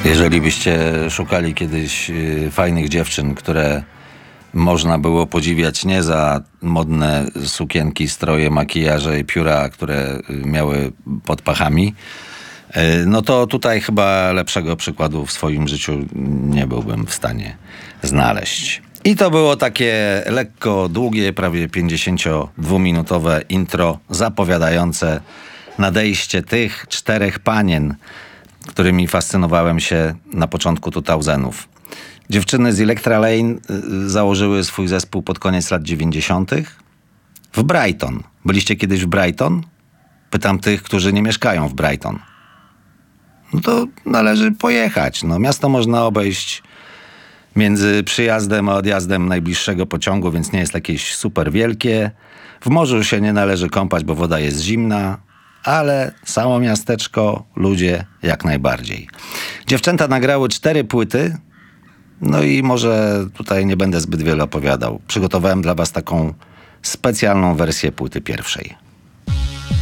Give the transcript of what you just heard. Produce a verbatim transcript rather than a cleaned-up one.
Jeżeli byście szukali kiedyś y, fajnych dziewczyn, które można było podziwiać nie za modne sukienki, stroje, makijaże i pióra, które y, miały pod pachami, y, no to tutaj chyba lepszego przykładu w swoim życiu nie byłbym w stanie znaleźć. I to było takie lekko długie, prawie pięćdziesięciodwuminutowe intro zapowiadające nadejście tych czterech panien, którymi fascynowałem się na początku dwutysięcznych. Dziewczyny z Electra Lane y, założyły swój zespół pod koniec lat dziewięćdziesiątych w Brighton. Byliście kiedyś w Brighton? Pytam tych, którzy nie mieszkają w Brighton. No to należy pojechać. No, miasto można obejść między przyjazdem a odjazdem najbliższego pociągu, więc nie jest jakieś super wielkie. W morzu się nie należy kąpać, bo woda jest zimna, ale samo miasteczko, ludzie jak najbardziej. Dziewczęta nagrały cztery płyty, no i może tutaj nie będę zbyt wiele opowiadał. Przygotowałem dla was taką specjalną wersję płyty pierwszej.